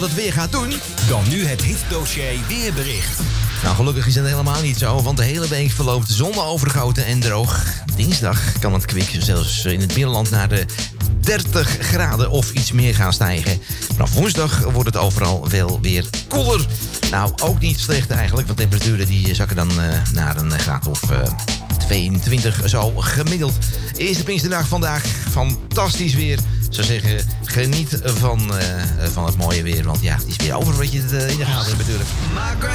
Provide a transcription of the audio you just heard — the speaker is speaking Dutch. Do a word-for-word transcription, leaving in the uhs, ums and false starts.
het weer gaat doen. Dan nu het hitdossier weerbericht. Nou, gelukkig is het helemaal niet zo, want de hele week verloopt zonovergoten en droog. Dinsdag kan het kwik zelfs in het binnenland naar de dertig graden of iets meer gaan stijgen. Vanaf woensdag wordt het overal wel weer koeler. Nou, ook niet slecht eigenlijk, want temperaturen die zakken dan uh, naar een graad of uh, tweeëntwintig zo gemiddeld. Eerste Pinksterdag vandaag, fantastisch weer. Ik zou zeggen, geniet van, uh, van het mooie weer, want ja, het is weer over wat je het uh, in de gaten hebt natuurlijk.